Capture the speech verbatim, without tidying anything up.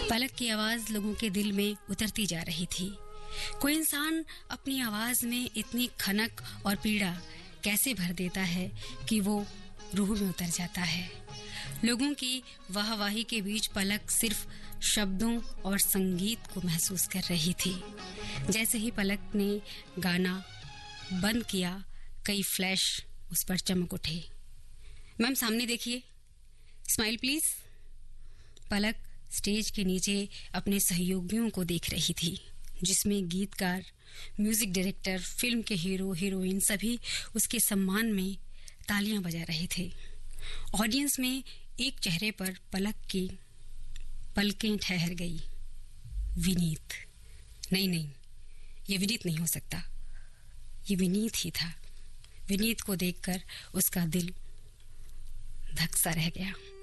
पलक की आवाज लोगों के दिल में उतरती जा रही थी। कोई इंसान अपनी आवाज में इतनी खनक और पीड़ा कैसे भर देता है कि वो रूह में उतर जाता है। लोगों की वाहवाही के बीच पलक सिर्फ शब्दों और संगीत को महसूस कर रही थी। जैसे ही पलक ने गाना बंद किया, कई फ्लैश उस पर चमक उठे। मैम सामने देखिए, स्माइल प्लीज। पलक स्टेज के नीचे अपने सहयोगियों को देख रही थी, जिसमें गीतकार, म्यूजिक डायरेक्टर, फिल्म के हीरो हीरोइन सभी उसके सम्मान में तालियां बजा रहे थे। ऑडियंस में एक चेहरे पर पलक की पलकें ठहर गई। विनीत। नहीं नहीं, ये विनीत नहीं हो सकता, ये विनीत ही था। विनीत को देखकर उसका दिल धक सा रह गया।